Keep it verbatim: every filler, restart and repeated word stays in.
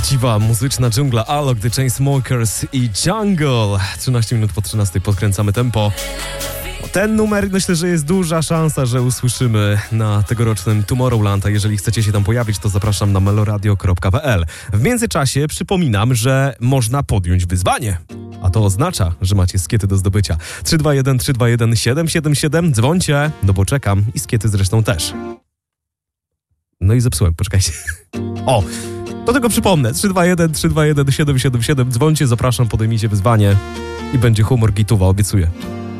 Prawdziwa muzyczna dżungla, Alok, The Chainsmokers i Jungle. trzynaście minut po trzynastej podkręcamy tempo. Ten numer myślę, że jest duża szansa, że usłyszymy na tegorocznym Tomorrowland, a jeżeli chcecie się tam pojawić, to zapraszam na meloradio kropka p l. W międzyczasie przypominam, że można podjąć wyzwanie. A to oznacza, że macie skiety do zdobycia. trzy dwa jeden trzy dwa jeden siedem siedem siedem. Dzwońcie, no bo czekam i skiety zresztą też. No i zepsułem, poczekajcie. O, do tego przypomnę. trzy dwa jeden trzy dwa jeden siedem siedem siedem. Dzwońcie, zapraszam, podejmijcie wyzwanie i będzie humor gituwa, obiecuję.